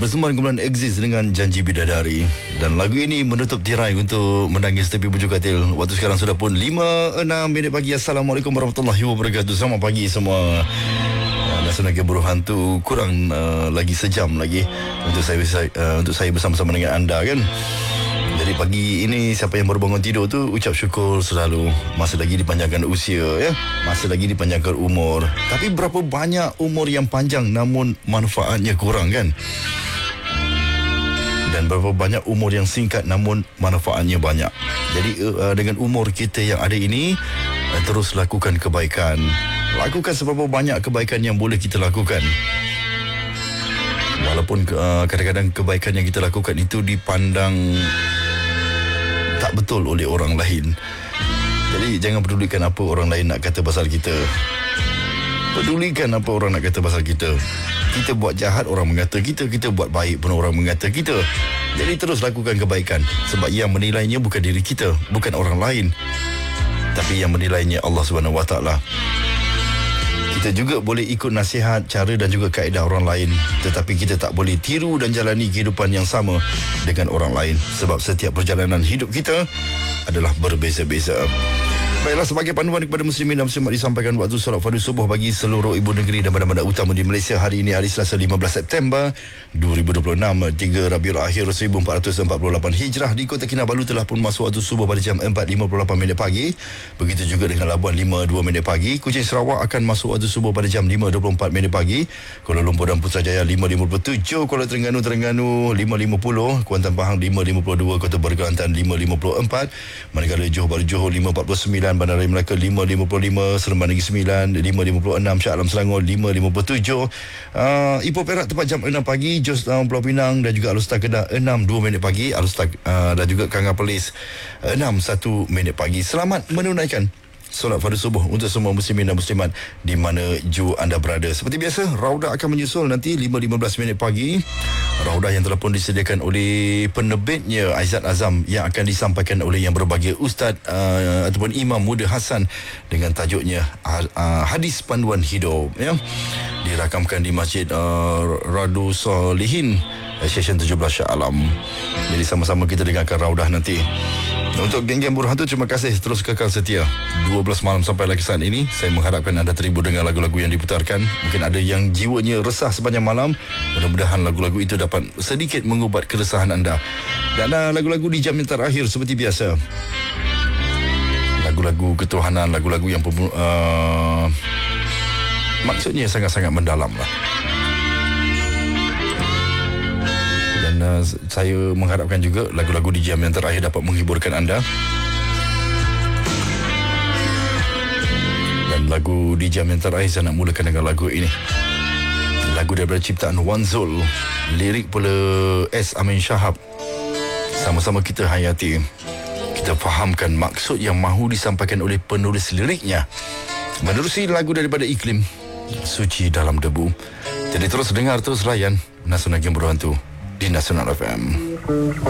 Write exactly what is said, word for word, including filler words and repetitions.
Persembahan kumpulan Exist dengan Janji Bidadari. Dan lagu ini menutup tirai untuk menangis tepi bujur katil. Waktu sekarang sudah pun lima enam minit pagi. Assalamualaikum warahmatullahi wabarakatuh. Selamat pagi semua. Nasional Buruh Hantu kurang uh, lagi sejam lagi untuk saya uh, untuk saya bersama-sama dengan anda kan. Jadi pagi ini siapa yang baru bangun tidur tu ucap syukur selalu. Masih lagi dipanjangkan usia ya. Masih lagi dipanjangkan umur. Tapi berapa banyak umur yang panjang namun manfaatnya kurang kan? Dan berapa banyak umur yang singkat namun manfaatnya banyak. Jadi uh, dengan umur kita yang ada ini uh, terus lakukan kebaikan. Lakukan seberapa banyak kebaikan yang boleh kita lakukan. Walaupun uh, kadang-kadang kebaikan yang kita lakukan itu dipandang tak betul oleh orang lain. Jadi jangan pedulikan apa orang lain nak kata pasal kita. Pedulikan apa orang nak kata pasal kita. Kita buat jahat orang mengata kita, kita buat baik pun orang mengata kita. Jadi terus lakukan kebaikan. Sebab yang menilainya bukan diri kita, bukan orang lain, tapi yang menilainya Allah Subhanahu Wa Taala. Kita juga boleh ikut nasihat, cara dan juga kaedah orang lain, tetapi kita tak boleh tiru dan jalani kehidupan yang sama dengan orang lain. Sebab setiap perjalanan hidup kita adalah berbeza-beza. Baiklah, sebagai panduan kepada muslimin dan muslimat disampaikan waktu solat fardu subuh bagi seluruh ibu negeri dan bandar-bandar utama di Malaysia. Hari ini hari Selasa lima belas September dua ribu dua puluh enam, tiga Rabiul Akhir seribu empat ratus empat puluh lapan Hijrah. Di Kota Kinabalu telah pun masuk waktu subuh pada jam empat lima puluh lapan minit pagi. Begitu juga dengan Labuan lima dua minit pagi. Kuching Sarawak akan masuk waktu subuh pada jam lima dua puluh empat minit pagi. Kuala Lumpur dan Putrajaya lima lima puluh tujuh. Kuala Terengganu Terengganu lima lima puluh. Kuantan Pahang lima lima puluh dua. Kota Baru Kelantan lima lima puluh empat. Manggala Johor Bahru Johor lima empat puluh sembilan. Bandar Raya Melaka lima lima puluh lima, Seremban Negeri sembilan, lima lima puluh enam, Shah Alam Selangor lima lima puluh tujuh, uh, Ipoh Perak tepat jam enam pagi, Jos uh, Pulau Pinang dan juga Alustar Kedah enam dua minit pagi, Alustar uh, dan juga Kangah Perlis enam satu minit pagi. Selamat menunaikan solat fardu subuh untuk semua muslimin dan muslimat di mana ju anda berada. Seperti biasa, Raudah akan menyusul nanti lima lima belas minit pagi. Raudah yang telah pun disediakan oleh penerbitnya Aizat Azam yang akan disampaikan oleh yang berbahagia Ustaz uh, ataupun Imam Muda Hasan dengan tajuknya uh, Hadis Panduan Hidup ya. Dirakamkan di Masjid uh, Radu Solihin, Session tujuh belas Shah Alam. Jadi sama-sama kita dengarkan Raudah nanti. Untuk geng-geng Buruh Hantu, terima kasih terus kekal setia dua belas malam sampai lagi saat ini. Saya mengharapkan anda terhibur dengan lagu-lagu yang diputarkan. Mungkin ada yang jiwanya resah sepanjang malam. Mudah-mudahan lagu-lagu itu dapat sedikit mengubat keresahan anda. Dan uh, lagu-lagu di jam yang terakhir seperti biasa, lagu-lagu ketuhanan, lagu-lagu yang uh, maksudnya sangat-sangat mendalam lah. Uh, saya mengharapkan juga lagu-lagu di jam yang terakhir dapat menghiburkan anda. Dan lagu di jam yang terakhir saya nak mulakan dengan lagu ini. Lagu daripada ciptaan Wan Zul, lirik pula S. Amin Shahab. Sama-sama kita hayati, kita fahamkan maksud yang mahu disampaikan oleh penulis liriknya menerusi lagu daripada Iklim, Suci Dalam Debu. Jadi terus dengar, terus layan Nasional Buruh Hantu di Nasional F M.